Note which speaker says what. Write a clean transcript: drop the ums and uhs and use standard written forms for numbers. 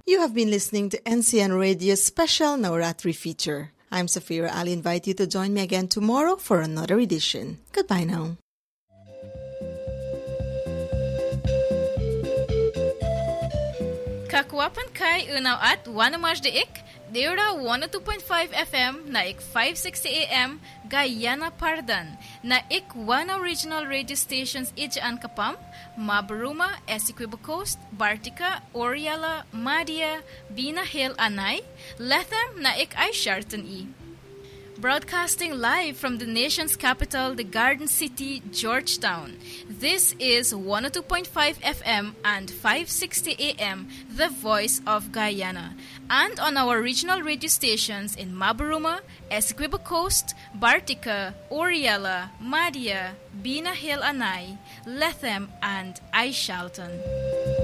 Speaker 1: You have been listening to NCN Radio's special Navratri feature. I'm Safira. I'll invite you to join me again tomorrow for another edition. Goodbye now.
Speaker 2: Kakwapan kay unaw at wanamaj deik, Deura 102.5 FM na ik 560 AM Guyana Pardan na ik wana regional radio stations ijaan kapam, Mabaruma, Essequibo Coast, Bartica, Oriala, Madia, Bina Hill Anay, Lethem na ik ay Sharton E. Broadcasting live from the nation's capital, the Garden City, Georgetown. This is 102.5 FM and 560 AM, the voice of Guyana. And on our regional radio stations in Mabaruma, Essequibo Coast, Bartica, Oriala, Madia, Bina Hill Anay, Lethem, and Aishalton.